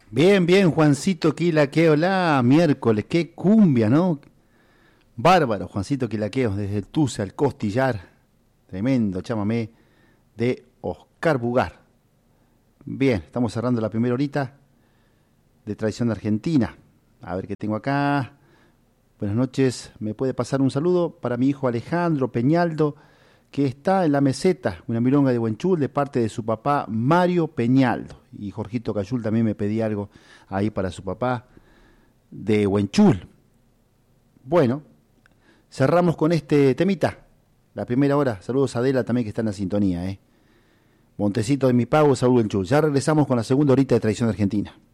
Bien, bien, Juancito Quilaqueo, la miércoles, qué cumbia, ¿no? Bárbaro, Juancito Quilaqueo, desde el Tuce al Costillar, tremendo chamamé de Oscar Bugar. Bien, estamos cerrando la primera horita de Tradición Argentina. A ver qué tengo acá. Buenas noches, me puede pasar un saludo para mi hijo Alejandro Peñaldo, que está en la meseta, una milonga de Huenchul, de parte de su papá Mario Peñaldo. Y Jorgito Cayul también me pedía algo ahí para su papá de Huenchul. Bueno, cerramos con este temita, la primera hora. Saludos a Adela también que está en la sintonía. Montecito de mi pago, Saúl Huenchul. Ya regresamos con la segunda horita de Tradición Argentina.